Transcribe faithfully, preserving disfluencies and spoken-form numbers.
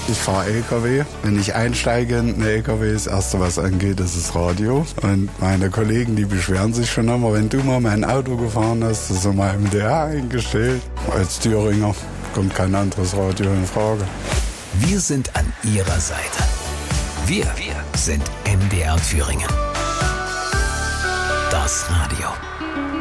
Ich fahre L K W. Wenn ich einsteige in einen L K W, das Erste, was angeht, ist das Radio. Und meine Kollegen, die beschweren sich schon immer, wenn du mal mein Auto gefahren hast, das ist immer M D R eingestellt. Als Thüringer kommt kein anderes Radio in Frage. Wir sind an Ihrer Seite. Wir, wir sind M D R Thüringen. Das Radio.